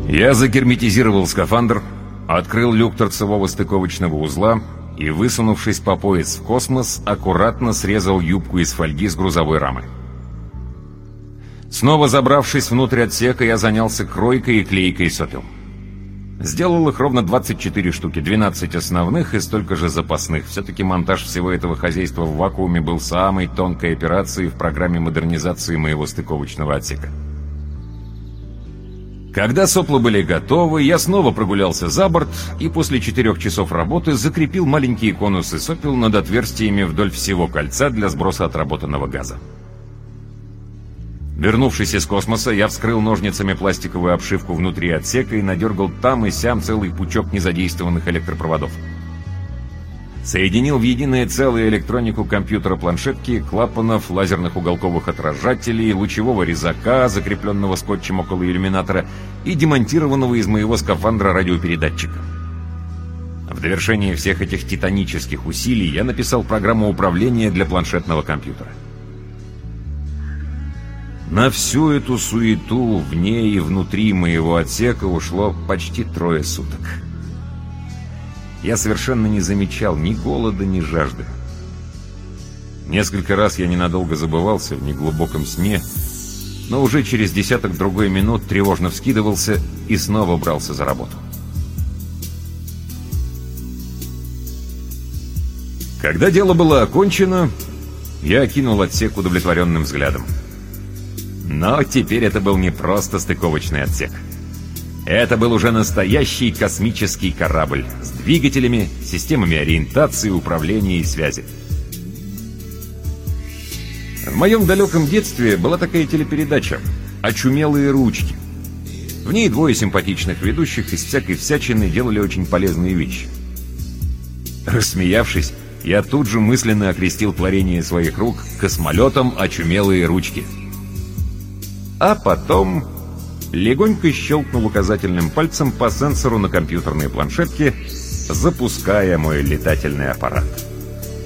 Я загерметизировал скафандр, открыл люк торцевого стыковочного узла и, высунувшись по пояс в космос, аккуратно срезал юбку из фольги с грузовой рамы. Снова забравшись внутрь отсека, я занялся кройкой и клейкой сопел. Сделал их ровно 24 штуки, 12 основных и столько же запасных. Все-таки монтаж всего этого хозяйства в вакууме был самой тонкой операцией в программе модернизации моего стыковочного отсека. Когда сопла были готовы, я снова прогулялся за борт и после 4 часов работы закрепил маленькие конусы сопел над отверстиями вдоль всего кольца для сброса отработанного газа. Вернувшись из космоса, я вскрыл ножницами пластиковую обшивку внутри отсека и надергал там и сям целый пучок незадействованных электропроводов. Соединил в единое целое электронику компьютера-планшетки, клапанов, лазерных уголковых отражателей, лучевого резака, закрепленного скотчем около иллюминатора, и демонтированного из моего скафандра радиопередатчика. В довершение всех этих титанических усилий я написал программу управления для планшетного компьютера. На всю эту суету вне и внутри моего отсека ушло почти 3 суток. Я совершенно не замечал ни голода, ни жажды. Несколько раз я ненадолго забывался в неглубоком сне, но уже через десяток-другой минут тревожно вскидывался и снова брался за работу. Когда дело было окончено, я окинул отсек удовлетворенным взглядом. Но теперь это был не просто стыковочный отсек. Это был уже настоящий космический корабль с двигателями, системами ориентации, управления и связи. В моем далеком детстве была такая телепередача «Очумелые ручки». В ней 2 симпатичных ведущих из всякой всячины делали очень полезные вещи. Рассмеявшись, я тут же мысленно окрестил творение своих рук космолетом «Очумелые ручки». А потом легонько щелкнул указательным пальцем по сенсору на компьютерной планшетке, запуская мой летательный аппарат.